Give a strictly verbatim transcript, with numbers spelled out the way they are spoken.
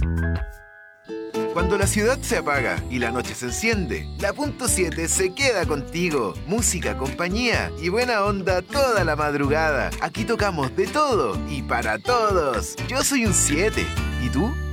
Cuando la ciudad se apaga y la noche se enciende, la punto siete se queda contigo. Música, compañía y buena onda toda la madrugada. Aquí tocamos de todo y para todos. Yo soy un siete. ¿Y tú?